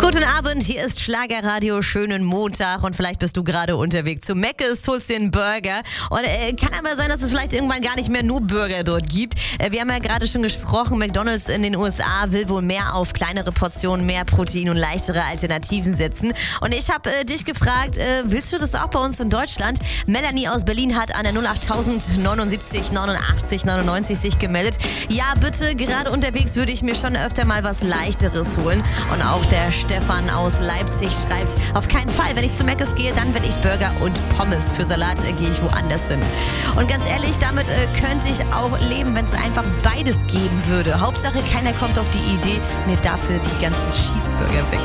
Guten Abend, hier ist Schlagerradio, schönen Montag und vielleicht bist du gerade unterwegs zu Mc's, holst dir einen Burger und kann aber sein, dass es vielleicht irgendwann gar nicht mehr nur Burger dort gibt. Wir haben ja gerade schon gesprochen, McDonald's in den USA will wohl mehr auf kleinere Portionen, mehr Protein und leichtere Alternativen setzen und ich habe dich gefragt, willst du das auch bei uns in Deutschland? Melanie aus Berlin hat an der 08000 79 89 99 sich gemeldet. Ja, bitte, gerade unterwegs würde ich mir schon öfter mal was Leichteres holen und auch der Stefan aus Leipzig schreibt, auf keinen Fall, wenn ich zu Mc's gehe, dann will ich Burger und Pommes. Für Salat gehe ich woanders hin. Und ganz ehrlich, damit könnte ich auch leben, wenn es einfach beides geben würde. Hauptsache, keiner kommt auf die Idee, mir dafür die ganzen Cheeseburger wegzunehmen.